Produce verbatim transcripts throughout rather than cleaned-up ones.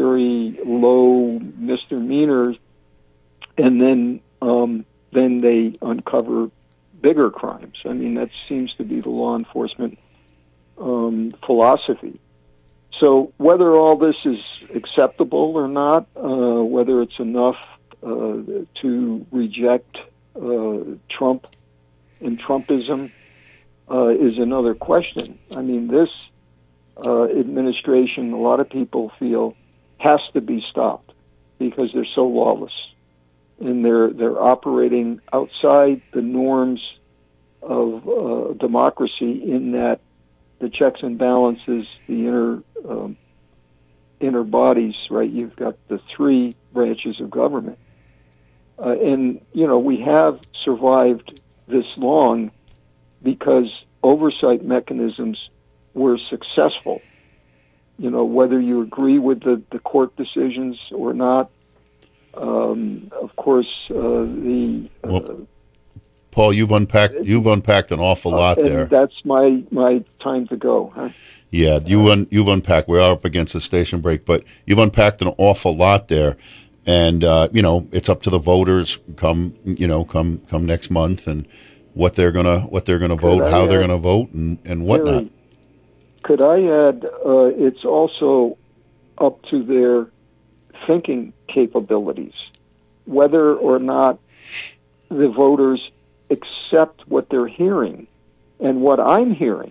very low misdemeanors, and then um, then they uncover bigger crimes. I mean, that seems to be the law enforcement um, philosophy. So whether all this is acceptable or not, uh, whether it's enough uh, to reject uh, Trump and Trumpism uh, is another question. I mean, this uh, administration, a lot of people feel, has to be stopped because they're so lawless. And they're they're operating outside the norms of uh, democracy in that the checks and balances, the inner um, inner bodies, right? You've got the three branches of government. Uh, and, you know, we have survived this long because oversight mechanisms were successful. You know, whether you agree with the, the court decisions or not, um, of course, uh, the... Uh, well, Paul, you've unpacked you've unpacked an awful lot uh, and there. That's my, my time to go. Huh? Yeah, you un, you've unpacked. We are up against the station break, but you've unpacked an awful lot there. And uh, you know, it's up to the voters come you know come come next month and what they're gonna what they're gonna vote, how add, they're gonna vote, and and whatnot. Harry, could I add? Uh, it's also up to their thinking capabilities, whether or not the voters accept what they're hearing. And what I'm hearing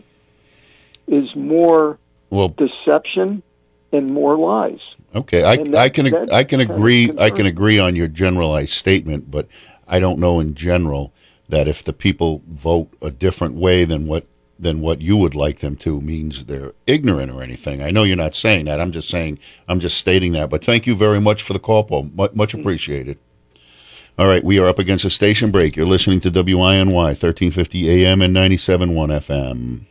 is more well, deception and more lies. Okay, I, that, I can I can agree I can agree on your generalized statement, but I don't know in general that if the people vote a different way than what than what you would like them to means they're ignorant or anything. I know you're not saying that. I'm just saying I'm just stating that. But thank you very much for the call, Paul. Much, much appreciated. All right, we are up against a station break. You're listening to W I N Y, thirteen fifty A M and ninety-seven point one F M.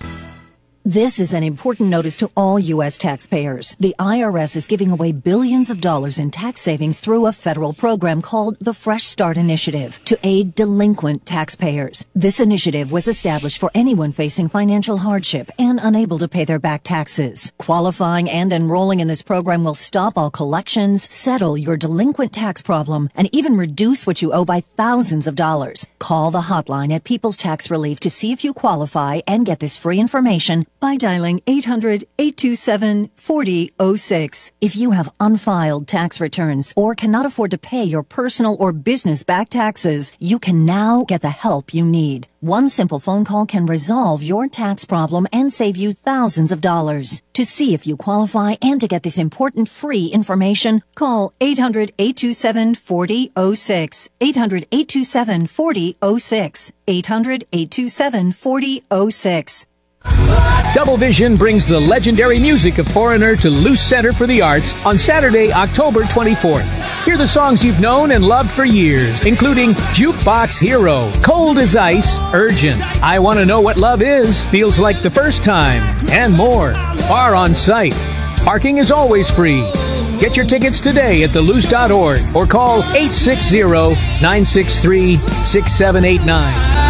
This is an important notice to all U S taxpayers. The I R S is giving away billions of dollars in tax savings through a federal program called the Fresh Start Initiative to aid delinquent taxpayers. This initiative was established for anyone facing financial hardship and unable to pay their back taxes. Qualifying and enrolling in this program will stop all collections, settle your delinquent tax problem, and even reduce what you owe by thousands of dollars. Call the hotline at People's Tax Relief to see if you qualify and get this free information by dialing eight hundred, eight two seven, four zero zero six. If you have unfiled tax returns or cannot afford to pay your personal or business back taxes, you can now get the help you need. One simple phone call can resolve your tax problem and save you thousands of dollars. To see if you qualify and to get this important free information, call eight hundred, eight two seven, four zero zero six. eight hundred, eight two seven, four zero zero six. eight hundred, eight two seven, four zero zero six. Double Vision brings the legendary music of Foreigner to Luce Center for the Arts on Saturday, October twenty-fourth. Hear the songs you've known and loved for years, including Jukebox Hero, Cold as Ice, Urgent, I Want to Know What Love Is, Feels Like the First Time, and more. Are on site. Parking is always free. Get your tickets today at the luce dot org or call eight six zero, nine six three, six seven eight nine.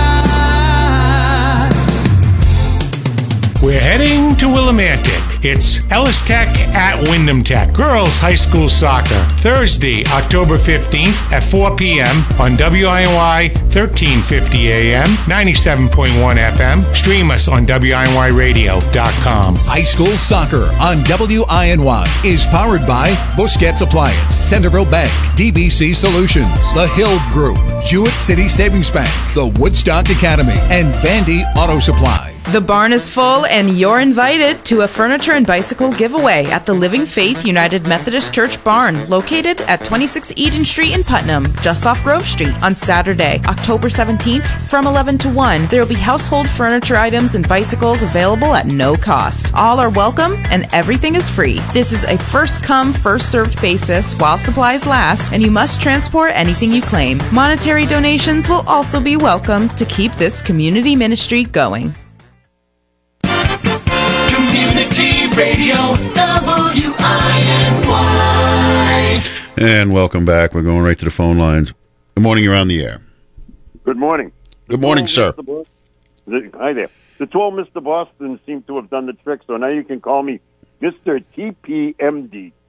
We're heading to Willimantic. It's Ellis Tech at Wyndham Tech. Girls High School Soccer. Thursday, October fifteenth at four p.m. on W I N Y thirteen fifty A M, ninety-seven point one F M. Stream us on W I N Y radio dot com. High School Soccer on W I N Y is powered by Busquets Appliance, Centerville Bank, D B C Solutions, The Hill Group, Jewett City Savings Bank, the Woodstock Academy, and Vandy Auto Supply. The barn is full, and you're invited to a furniture and bicycle giveaway at the Living Faith United Methodist Church barn, located at twenty-six Eden Street in Putnam, just off Grove Street, on Saturday, October seventeenth, from eleven to one. There will be household furniture items and bicycles available at no cost. All are welcome, and everything is free. This is a first-come, first-served basis while supplies last, and you must transport anything you claim. Monetary donations will also be welcome to keep this community ministry going. Radio W I N Y. And welcome back. We're going right to the phone lines. Good morning. You're on the air. Good morning. Good morning, sir. Hi there. The twelve Mister Boston seem to have done the trick, so now you can call me Mister T P M D.